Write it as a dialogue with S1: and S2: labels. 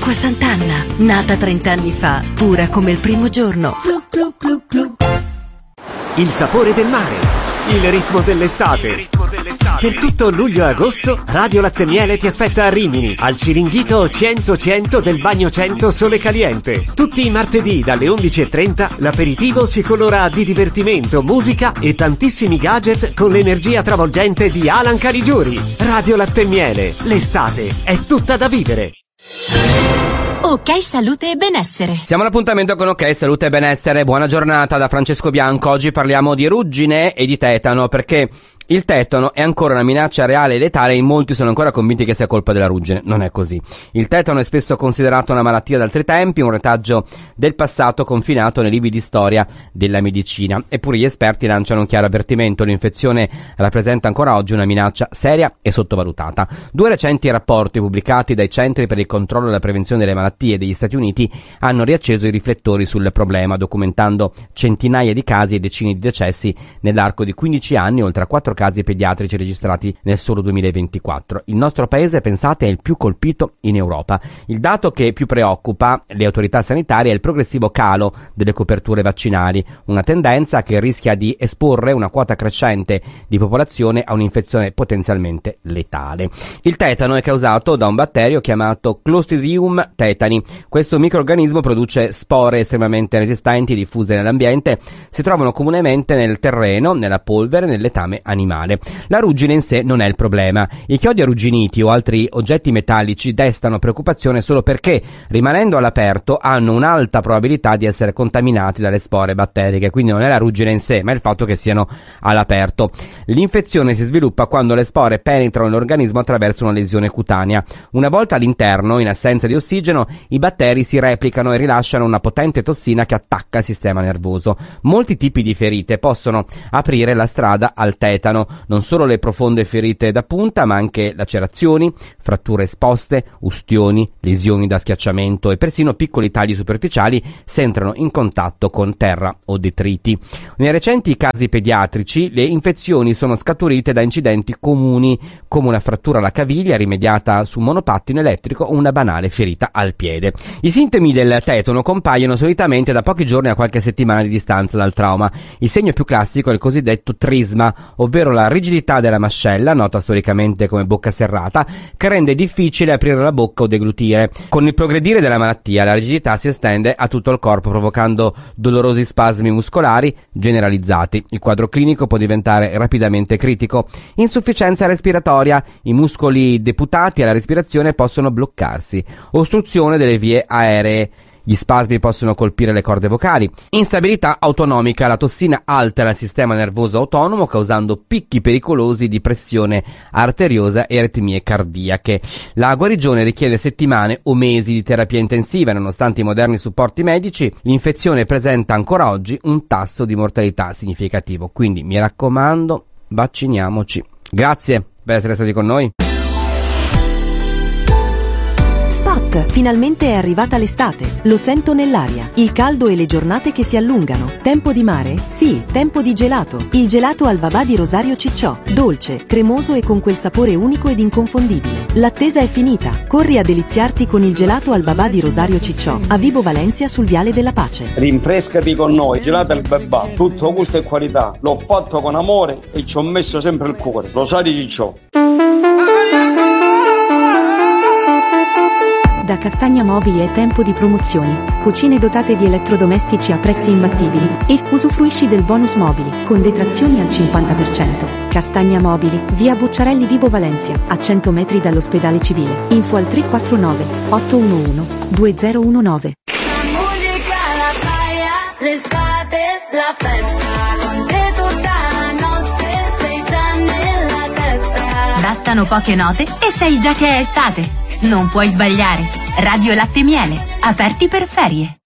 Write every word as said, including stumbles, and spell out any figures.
S1: Acqua Sant'Anna, nata trent'anni fa, pura come il primo giorno. Glu, glu, glu, glu.
S2: Il sapore del mare, il ritmo dell'estate. Il ritmo dell'estate. Per tutto luglio e agosto, Radio Latte Miele ti aspetta a Rimini, al Ciringhito cento cento del Bagno cento Sole Caliente. Tutti i martedì dalle undici e trenta l'aperitivo si colora di divertimento, musica e tantissimi gadget con l'energia travolgente di Alan Caligiuri. Radio Latte Miele, l'estate è tutta da vivere.
S3: Ok Salute e Benessere.
S4: Siamo all'appuntamento con Ok Salute e Benessere. Buona giornata da Francesco Bianco. Oggi parliamo di ruggine e di tetano, perché il tetano è ancora una minaccia reale e letale e in molti sono ancora convinti che sia colpa della ruggine. Non è così. Il tetano è spesso considerato una malattia d'altri tempi, un retaggio del passato confinato nei libri di storia della medicina. Eppure gli esperti lanciano un chiaro avvertimento: l'infezione rappresenta ancora oggi una minaccia seria e sottovalutata. Due recenti rapporti pubblicati dai Centri per il Controllo e la Prevenzione delle Malattie degli Stati Uniti hanno riacceso i riflettori sul problema, documentando centinaia di casi e decine di decessi nell'arco di quindici anni, oltre a quattro casi pediatrici registrati nel solo duemilaventiquattro. Il nostro paese, pensate, è il più colpito in Europa. Il dato che più preoccupa le autorità sanitarie è il progressivo calo delle coperture vaccinali, una tendenza che rischia di esporre una quota crescente di popolazione a un'infezione potenzialmente letale. Il tetano è causato da un batterio chiamato Clostridium tetani. Questo microrganismo produce spore estremamente resistenti diffuse nell'ambiente. Si trovano comunemente nel terreno, nella polvere, nel letame animale. La ruggine in sé non è il problema. I chiodi arrugginiti o altri oggetti metallici destano preoccupazione solo perché, rimanendo all'aperto, hanno un'alta probabilità di essere contaminati dalle spore batteriche. Quindi non è la ruggine in sé, ma il fatto che siano all'aperto. L'infezione si sviluppa quando le spore penetrano l'organismo attraverso una lesione cutanea. Una volta all'interno, in assenza di ossigeno, i batteri si replicano e rilasciano una potente tossina che attacca il sistema nervoso. Molti tipi di ferite possono aprire la strada al tetano. Non solo le profonde ferite da punta, ma anche lacerazioni, fratture esposte, ustioni, lesioni da schiacciamento e persino piccoli tagli superficiali se entrano in contatto con terra o detriti. Nei recenti casi pediatrici le infezioni sono scaturite da incidenti comuni, come una frattura alla caviglia rimediata su un monopattino elettrico o una banale ferita al piede. I sintomi del tetano compaiono solitamente da pochi giorni a qualche settimana di distanza dal trauma. Il segno più classico è il cosiddetto trisma, ovvero la rigidità della mascella, nota storicamente come bocca serrata, che rende difficile aprire la bocca o deglutire. Con il progredire della malattia la rigidità si estende a tutto il corpo, provocando dolorosi spasmi muscolari generalizzati. Il quadro clinico può diventare rapidamente critico. Insufficienza respiratoria: i muscoli deputati alla respirazione possono bloccarsi. Ostruzione delle vie aeree: gli spasmi possono colpire le corde vocali. Instabilità autonomica: la tossina altera il sistema nervoso autonomo, causando picchi pericolosi di pressione arteriosa e aritmie cardiache. La guarigione richiede settimane o mesi di terapia intensiva. Nonostante i moderni supporti medici, l'infezione presenta ancora oggi un tasso di mortalità significativo. Quindi mi raccomando, vacciniamoci. Grazie per essere stati con noi.
S3: Spot, finalmente è arrivata l'estate. Lo sento nell'aria. Il caldo e le giornate che si allungano. Tempo di mare? Sì, tempo di gelato. Il gelato al babà di Rosario Cicciò. Dolce, cremoso e con quel sapore unico ed inconfondibile. L'attesa è finita. Corri a deliziarti con il gelato al babà di Rosario Cicciò, a Vibo Valencia sul Viale della Pace.
S5: Rinfrescati con noi, gelato al babà. Tutto gusto e qualità. L'ho fatto con amore e ci ho messo sempre il cuore. Rosario Cicciò.
S6: Da Castagna Mobili è tempo di promozioni, cucine dotate di elettrodomestici a prezzi imbattibili e usufruisci del bonus mobili con detrazioni al cinquanta per cento. Castagna Mobili, via Bucciarelli Vibo Valencia, a cento metri dall'ospedale civile. Info al tre quattro nove otto uno uno due zero uno nove.
S7: La musica, la playa, l'estate, la festa, con te tutta la notte, sei già nella testa.
S3: Bastano poche note e sai già che è estate. Non puoi sbagliare. Radio Latte Miele, aperti per ferie.